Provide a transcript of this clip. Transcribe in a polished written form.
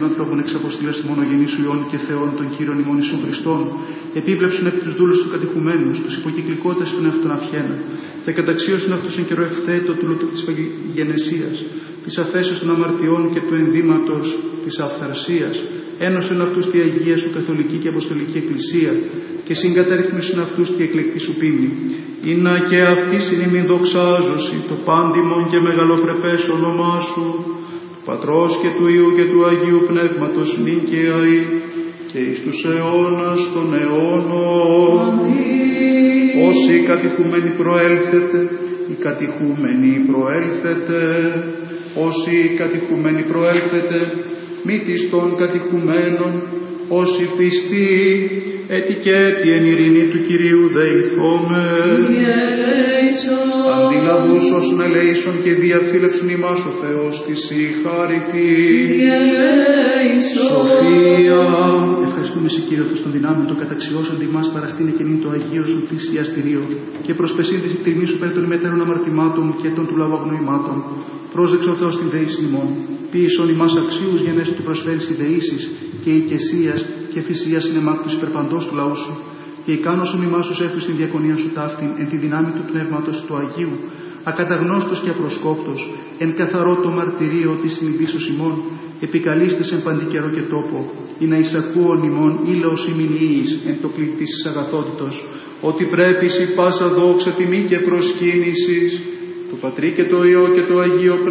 των ανθρώπων εξαποστήλας του μονογενή σου Υιών και Θεών των Κύριων ημών Ιησού Χριστών, επίπλεψουν επί τους δούλους του κατηχουμένους, τους υποκυκλικότες των εαυτών αυχένα, και καταξίωσουν αυτούς εν καιρό ευθέτω του λούτου της παγενεσίας, της αφέσεως των αμαρτιών και του ενδύματος της αυθαρσίας, ένωσον αυτούς τη Αγία σου Καθολική και Αποστολική Εκκλησία, και συγκαταρρυθμίσουν αυτούς τη εκλεκτή σου πίμνη. Ήνα και αυτή συνήμην δοξάζωση, το πάντιμον και μεγαλοπρεπές όνομά σου, του Πατρός και του Υιού και του Αγίου Πνεύματος, νυν και αεί, και εις τους αιώνας των αιώνων. Όσοι κατηχούμενοι προέλθετε, οι κατηχούμενοι προέλθετε, όσοι κατηχούμενοι προέλθετε, μη της των κατηχουμένων, όσοι πιστοί, έτι και έτι εν ειρήνη του Κυρίου δεηθώμε. Αντιλαβούς όσων ελέησον και διαφύλαξον ημάς ο Θεός της η χάρητη. Σοφία. Ευχαριστούμε σε Κύριο Θεός των δυνάμεων, το καταξιώσον ημάς παραστήνε και νυν το Αγίο σου θυσιαστηρίο και προσπεσίν της εκτιμής σου πέρα των ημετέρων αμαρτημάτων και των του λαού αγνοημάτων. Πρόσδεξε ο Θεός την δεήση ημών. Ποιησον ημάς αξίους γενέσου του προσφέρεις η δεήσης και οικεσίας και φυσίας συνεμάκτους υπερπαντός του λαού σου. Και ικάνωσον ημάς τους έφους στην διακονία σου ταύτην εν τη δυνάμει του Πνεύματος του Αγίου, ακαταγνώστος και απροσκόπτος, εν καθαρό το μαρτυρίο της συνειδήσεως ημών, επικαλίστες εν παντή καιρό και τόπο, ή να εισακούον ημών ήλαος ημινίης εν το κλητής της αγαθότητος, ότι πρέπει η πάσα δόξα τιμή και προσκύνησης, το Πατρί και το Υιό και το Αγίο